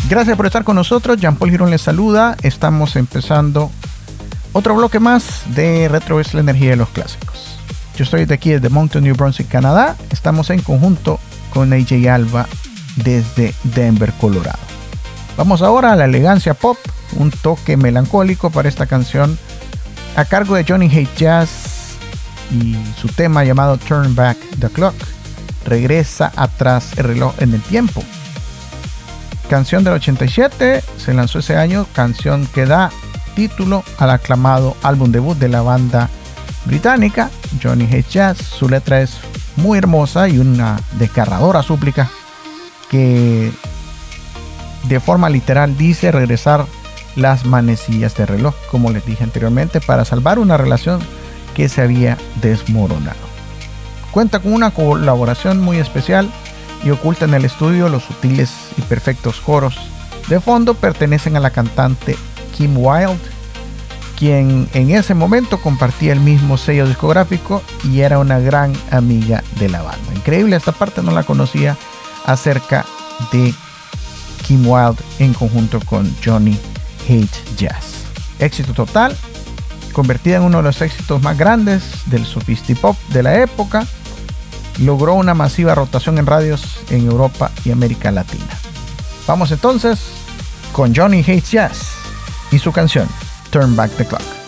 Gracias por estar con nosotros. Jean-Paul Girón les saluda. Estamos empezando otro bloque más de Retro es la energía de los clásicos. Yo estoy de aquí desde Moncton, New Brunswick, Canadá. Estamos en conjunto con AJ Alba desde Denver, Colorado. Vamos ahora a la elegancia pop, un toque melancólico para esta canción a cargo de Johnny Hate Jazz y su tema llamado Turn Back the Clock. Regresa atrás el reloj en el tiempo. Canción del 87, se lanzó ese año, canción que da título al aclamado álbum debut de la banda británica Johnny Hate Jazz. Su letra es muy hermosa y una desgarradora súplica que de forma literal dice regresar las manecillas del reloj, como les dije anteriormente, para salvar una relación que se había desmoronado. Cuenta con una colaboración muy especial y oculta en el estudio. Los sutiles y perfectos coros de fondo pertenecen a la cantante Kim Wilde, quien en ese momento compartía el mismo sello discográfico y era una gran amiga de la banda. Increíble, esta parte no la conocía acerca de Kim Wilde en conjunto con Johnny Hate Jazz. Éxito total, convertida en uno de los éxitos más grandes del sofistipop de la época. Logró una masiva rotación en radios en Europa y América Latina. Vamos entonces con Johnny Hate Jazz y su canción Turn Back the Clock.